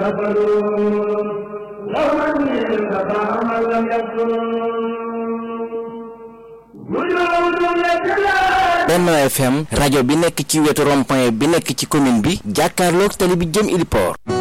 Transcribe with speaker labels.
Speaker 1: Benno FM rajo bi nekk ci wetu rond-point bi nekk ci commune bi jàkkaarloog tali bi jëm Ili Port